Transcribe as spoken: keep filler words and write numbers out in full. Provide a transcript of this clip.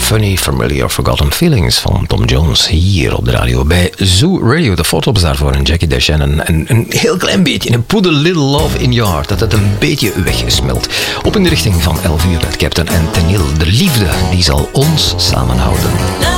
Funny, Familiar, Forgotten Feelings van Tom Jones hier op de radio bij Zoo Radio. De foto's daarvoor en Jackie DeShannon. En een heel klein beetje, een Put a Little Love in Your Heart, dat het een beetje weggesmelt. Op in de richting van elf uur met Captain en Tenille. De liefde die zal ons samenhouden.